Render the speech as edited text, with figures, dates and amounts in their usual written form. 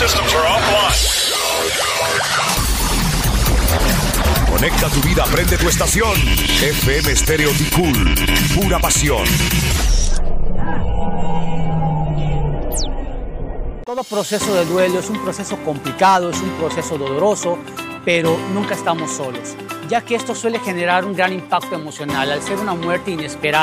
systems are offline. Conecta tu vida, prende tu estación. FM Stereo Ticul, pura pasión. Todo proceso de duelo es un proceso complicado, es un proceso doloroso, pero nunca estamos solos, ya que esto suele generar un gran impacto emocional al ser una muerte inesperada.